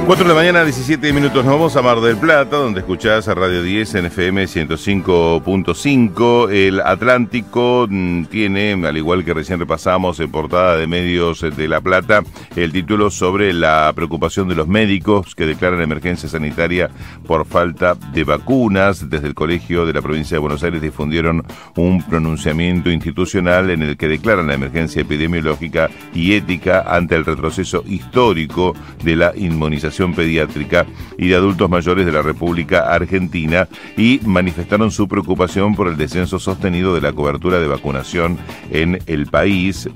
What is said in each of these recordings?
4 de la mañana, 17 minutos. Nos vamos a Mar del Plata, donde escuchás a Radio 10 en FM 105.5. El Atlántico tiene, al igual que recién repasamos en portada de Medios de La Plata, el título sobre la preocupación de los médicos que declaran emergencia sanitaria por falta de vacunas. Desde el Colegio de la Provincia de Buenos Aires difundieron un pronunciamiento institucional en el que declaran la emergencia epidemiológica y ética ante el retroceso histórico de la inmunización pediátrica y de adultos mayores de la República Argentina, y manifestaron su preocupación por el descenso sostenido de la cobertura de vacunación en el país.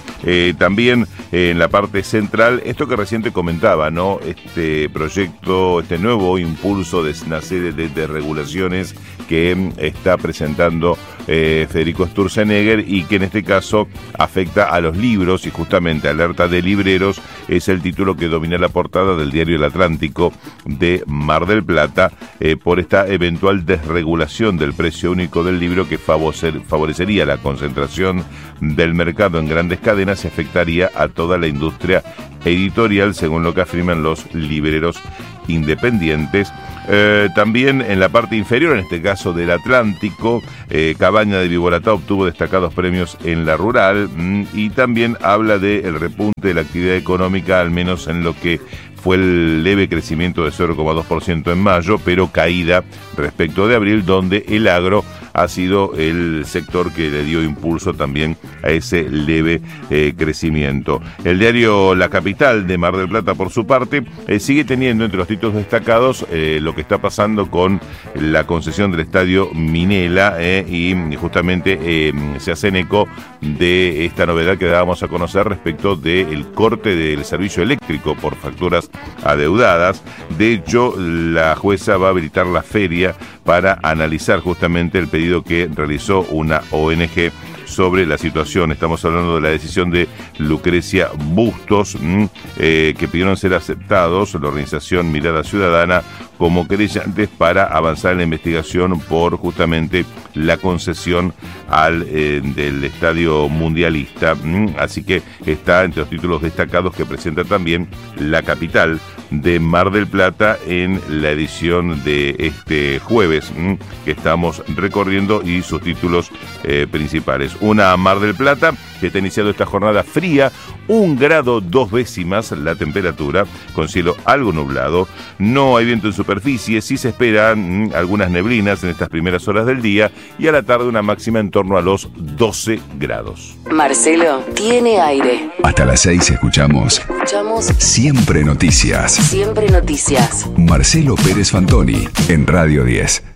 También en la parte central, esto que recién te comentaba, ¿no? Este proyecto, este nuevo impulso de una serie de regulaciones que está presentando Federico Sturzenegger, y que en este caso afecta a los libros, y justamente Alerta de Libreros es el título que domina la portada del diario El Atlántico de Mar del Plata, por esta eventual desregulación del precio único del libro que favorecería la concentración del mercado en grandes cadenas y afectaría a toda la industria editorial, según lo que afirman los libreros independientes. También en la parte inferior, en este caso del Atlántico, Cabaña de Viboratá obtuvo destacados premios en la rural, y también habla del repunte de la actividad económica, al menos en lo que fue el leve crecimiento de 0,2% en mayo, pero caída respecto de abril, donde el agro ha sido el sector que le dio impulso también a ese leve crecimiento. El diario La Capital de Mar del Plata, por su parte, sigue teniendo entre los títulos destacados lo que está pasando con la concesión del estadio Minela, y justamente se hacen eco de esta novedad que dábamos a conocer respecto del corte del servicio eléctrico por facturas adeudadas. De hecho, la jueza va a habilitar la feria para analizar justamente el pedido que realizó una ONG sobre la situación. Estamos hablando de la decisión de Lucrecia Bustos, que pidieron ser aceptados la organización Mirada Ciudadana como querellantes para avanzar en la investigación por justamente la concesión del estadio mundialista. Así que está entre los títulos destacados que presenta también La Capital de Mar del Plata en la edición de este jueves que estamos recorriendo, y sus títulos principales. Una Mar del Plata que está iniciando esta jornada fría, 1 grado 2 décimas la temperatura, con cielo algo nublado, no hay viento en superficie, sí se esperan algunas neblinas en estas primeras horas del día, y a la tarde una máxima en torno a los 12 grados. Marcelo tiene aire. Hasta las 6 escuchamos Siempre Noticias. Siempre Noticias. Marcelo Pérez Fantoni en Radio 10.